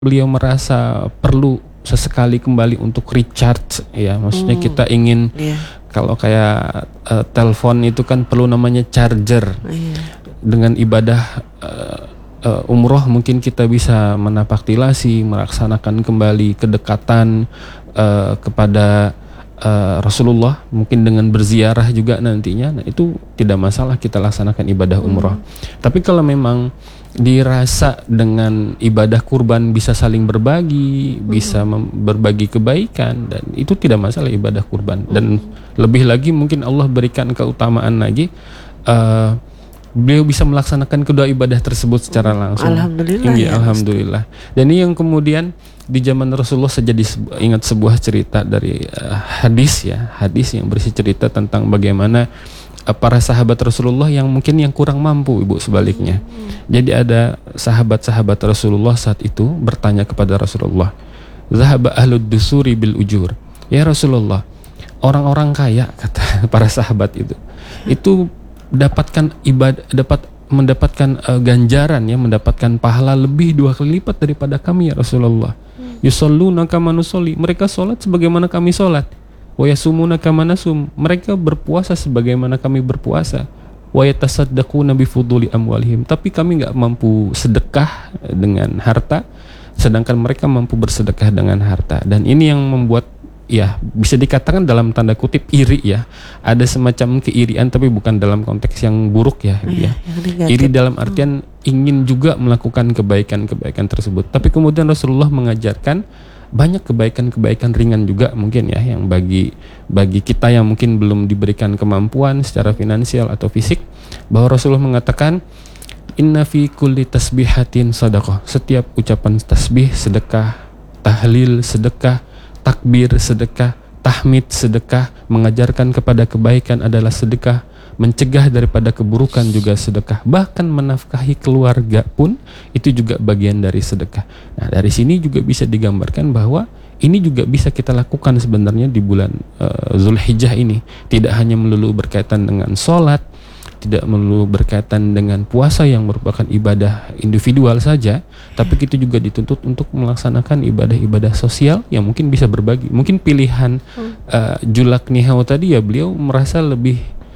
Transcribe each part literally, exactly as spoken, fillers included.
beliau merasa perlu sesekali kembali untuk recharge ya, maksudnya Hmm. kita ingin Iya. kalau kayak uh, telepon itu kan perlu namanya charger. Iya. Dengan ibadah uh, uh, umroh mungkin kita bisa menapaktilasi, melaksanakan kembali kedekatan uh, kepada uh, Rasulullah, mungkin dengan berziarah juga nantinya. Nah, itu tidak masalah kita laksanakan ibadah umroh. Hmm. Tapi kalau memang dirasa dengan ibadah kurban bisa saling berbagi, hmm. bisa mem- berbagi kebaikan, dan itu tidak masalah ibadah kurban. Dan hmm. lebih lagi mungkin Allah berikan keutamaan lagi, uh, beliau bisa melaksanakan kedua ibadah tersebut secara langsung. Alhamdulillah. Ya, alhamdulillah. Dan ini yang kemudian di zaman Rasulullah saya jadi ingat sebuah cerita dari uh, hadis ya, hadis yang berisi cerita tentang bagaimana uh, para sahabat Rasulullah yang mungkin yang kurang mampu, ibu, sebaliknya. Hmm. Jadi ada sahabat-sahabat Rasulullah saat itu bertanya kepada Rasulullah, "Zahaba ahlud dusuri bil ujur." Ya Rasulullah, orang-orang kaya, kata para sahabat itu, itu dapatkan ibadah, dapat mendapatkan uh, ganjaran ya, mendapatkan pahala lebih dua kali lipat daripada kami ya Rasulullah. Hmm. Yusalluna kama nusolli, mereka sholat sebagaimana kami sholat. Wa yasumuna kama nasum, mereka berpuasa sebagaimana kami berpuasa. Wa yatasaddaquna bi fuduli amwalihim, tapi kami enggak mampu sedekah dengan harta, sedangkan mereka mampu bersedekah dengan harta. Dan ini yang membuat ya bisa dikatakan dalam tanda kutip iri ya, ada semacam keirian tapi bukan dalam konteks yang buruk ya, iya, ya. Iri dalam artian hmm. ingin juga melakukan kebaikan-kebaikan tersebut, tapi kemudian Rasulullah mengajarkan banyak kebaikan-kebaikan ringan juga mungkin ya, yang bagi bagi kita yang mungkin belum diberikan kemampuan secara finansial atau fisik, bahwa Rasulullah mengatakan inna fi kulli tasbihatin sadaqah, setiap ucapan tasbih sedekah, tahlil sedekah, takbir sedekah, tahmid sedekah, mengajarkan kepada kebaikan adalah sedekah, mencegah daripada keburukan juga sedekah, bahkan menafkahi keluarga pun itu juga bagian dari sedekah. Nah, dari sini juga bisa digambarkan bahwa ini juga bisa kita lakukan sebenarnya di bulan uh, Zulhijjah ini, tidak hanya melulu berkaitan dengan sholat, tidak melulu berkaitan dengan puasa yang merupakan ibadah individual saja, tapi kita juga dituntut untuk melaksanakan ibadah-ibadah sosial yang mungkin bisa berbagi. Mungkin pilihan uh, Julak Nihau tadi ya, beliau merasa lebih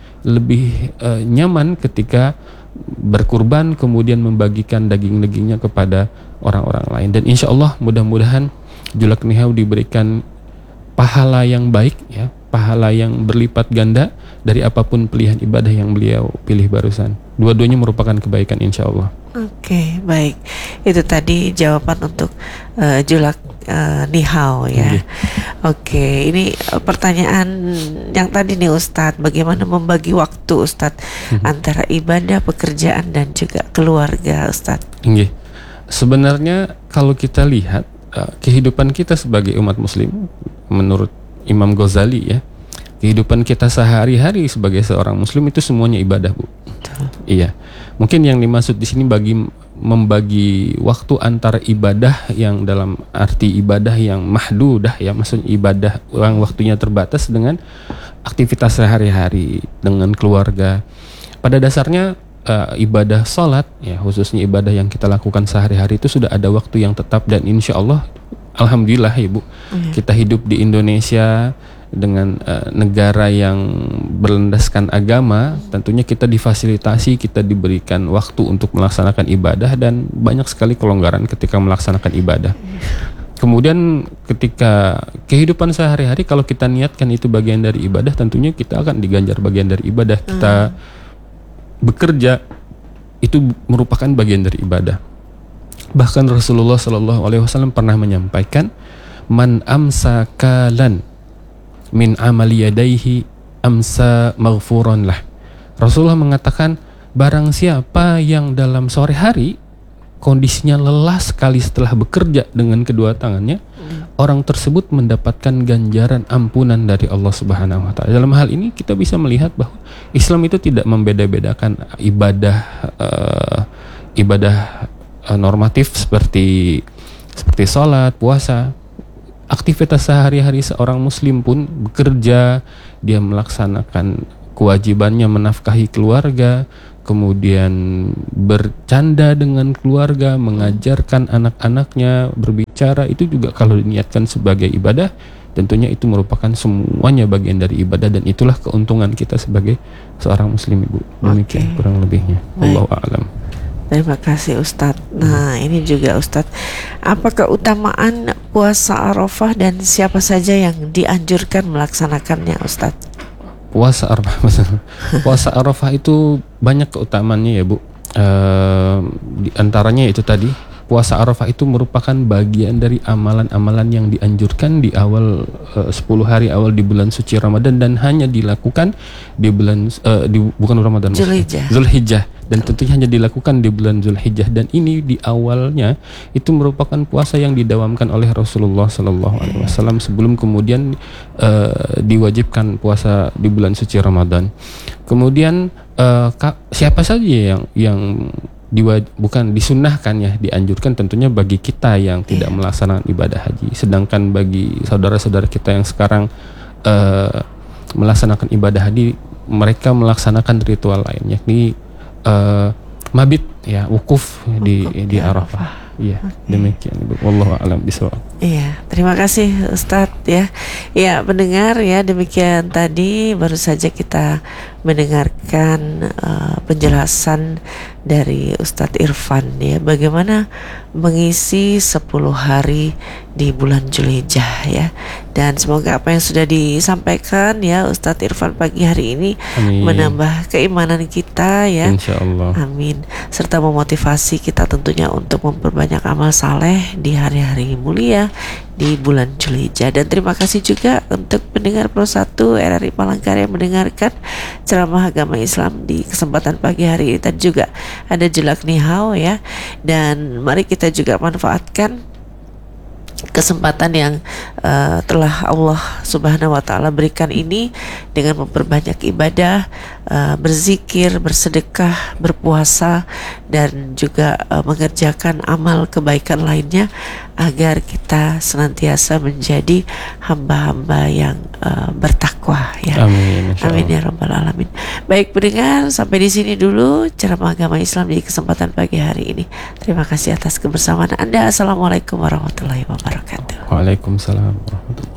lebih uh, nyaman ketika berkurban kemudian membagikan daging-dagingnya kepada orang-orang lain. Dan insya Allah mudah-mudahan Julak Nihau diberikan pahala yang baik ya, pahala yang berlipat ganda dari apapun pilihan ibadah yang beliau pilih barusan. Dua-duanya merupakan kebaikan insya Allah. Oke, baik. Itu tadi jawaban untuk uh, Julak uh, Nihau ya. Okay. Oke, ini uh, pertanyaan yang tadi nih Ustadz, bagaimana membagi waktu Ustadz mm-hmm. antara ibadah, pekerjaan dan juga keluarga Ustadz? Okay. Sebenarnya kalau kita lihat uh, kehidupan kita sebagai umat muslim, menurut Imam Ghazali ya, kehidupan kita sehari-hari sebagai seorang muslim itu semuanya ibadah, Bu. Betul. Iya. Mungkin yang dimaksud di sini bagi membagi waktu antara ibadah yang dalam arti ibadah yang mahdudah ya, maksudnya ibadah yang waktunya terbatas dengan aktivitas sehari-hari dengan keluarga. Pada dasarnya uh, ibadah salat ya, khususnya ibadah yang kita lakukan sehari-hari itu sudah ada waktu yang tetap, dan insya Allah alhamdulillah Ibu, mm. kita hidup di Indonesia dengan uh, negara yang berlandaskan agama, tentunya kita difasilitasi, kita diberikan waktu untuk melaksanakan ibadah dan banyak sekali kelonggaran ketika melaksanakan ibadah. Kemudian ketika kehidupan sehari-hari kalau kita niatkan itu bagian dari ibadah, tentunya kita akan diganjar bagian dari ibadah. Kita hmm. bekerja itu merupakan bagian dari ibadah. Bahkan Rasulullah Shallallahu Alaihi Wasallam pernah menyampaikan, man amsa kalan min amali yadaihi amsa maghfuran lah. Rasulullah mengatakan, barang siapa yang dalam sore hari kondisinya lelah sekali setelah bekerja dengan kedua tangannya, hmm. orang tersebut mendapatkan ganjaran ampunan dari Allah Subhanahu wa taala. Dalam hal ini kita bisa melihat bahwa Islam itu tidak membeda-bedakan ibadah uh, ibadah uh, normatif seperti seperti salat, puasa. Aktivitas sehari-hari seorang muslim pun bekerja, dia melaksanakan kewajibannya menafkahi keluarga, kemudian bercanda dengan keluarga, mengajarkan anak-anaknya berbicara, itu juga kalau diniatkan sebagai ibadah, tentunya itu merupakan semuanya bagian dari ibadah, dan itulah keuntungan kita sebagai seorang muslim, Ibu. Demikian okay. kurang lebihnya. Wallahu a'lam. Terima kasih Ustadz. Nah, ini juga Ustadz, apa keutamaan puasa Arafah dan siapa saja yang dianjurkan melaksanakannya, Ustadz? Puasa Arafah, puasa Arafah itu banyak keutamaannya ya, Bu. E, di antaranya itu tadi, puasa Arafah itu merupakan bagian dari amalan-amalan yang dianjurkan di awal e, sepuluh hari awal di bulan suci Ramadan, dan hanya dilakukan di bulan e, di bukan Ramadan, Zulhijjah. Zulhijjah. Dan tentunya hanya dilakukan di bulan Zulhijjah, dan ini di awalnya itu merupakan puasa yang didawamkan oleh Rasulullah Sallallahu Alaihi Wasallam sebelum kemudian uh, diwajibkan puasa di bulan suci Ramadan. Kemudian uh, siapa saja yang yang diwaj- bukan disunnahkan ya, dianjurkan tentunya bagi kita yang tidak yeah. melaksanakan ibadah haji. Sedangkan bagi saudara-saudara kita yang sekarang uh, melaksanakan ibadah haji, mereka melaksanakan ritual lain, yakni Uh, mabit ya, wukuf di wukuf di Arafah. Iya, okay. Demikian Ibu. Wallahu a'lam bishawab. Iya, terima kasih Ustadz ya. Ya, pendengar ya, demikian tadi baru saja kita mendengarkan uh, penjelasan dari Ustadz Irfan ya, bagaimana mengisi sepuluh hari di bulan Zulhijjah ya. Dan semoga apa yang sudah disampaikan ya Ustadz Irfan pagi hari ini Amin. menambah keimanan kita ya. Insyaallah. Amin. Serta memotivasi kita tentunya untuk memperbanyak amal saleh di hari-hari mulia di bulan Zulhijjah. Dan terima kasih juga untuk pendengar Pro satu R R I Palangkaraya yang mendengarkan ceramah agama Islam di kesempatan pagi hari ini. Tadi juga ada Julak Nihau ya. Dan mari kita juga manfaatkan kesempatan yang uh, telah Allah Subhanahu wa taala berikan ini dengan memperbanyak ibadah, uh, berzikir, bersedekah, berpuasa, dan juga uh, mengerjakan amal kebaikan lainnya agar kita senantiasa menjadi hamba-hamba yang uh, bertakwa ya. Amin. Amin ya rabbal alamin. Baik pendengar, sampai di sini dulu ceramah agama Islam di kesempatan pagi hari ini. Terima kasih atas kebersamaan Anda. Assalamualaikum warahmatullahi wabarakatuh. Waalaikumsalam warahmatullahi wabarakatuh.